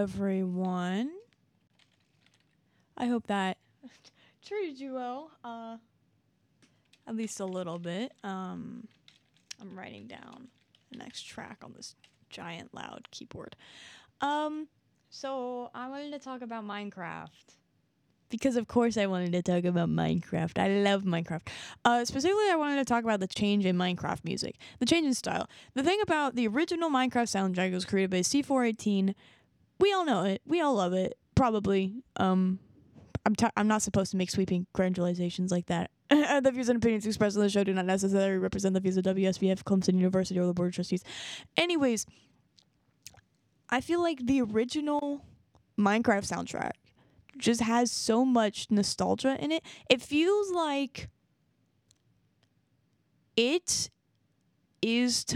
everyone. I hope that treated you well, at least a little bit. I'm writing down the next track on this giant loud keyboard. So I wanted to talk about Minecraft. Because of course I wanted to talk about Minecraft. I love Minecraft. Specifically, I wanted to talk about the change in Minecraft music, the change in style. The thing about the original Minecraft soundtrack was created by C418. We all know it. We all love it. Probably. I'm not supposed to make sweeping generalizations like that. The views and opinions expressed on the show do not necessarily represent the views of WSBF, Clemson University, or the Board of Trustees. Anyways, I feel like the original Minecraft soundtrack just has so much nostalgia in it. It feels like it is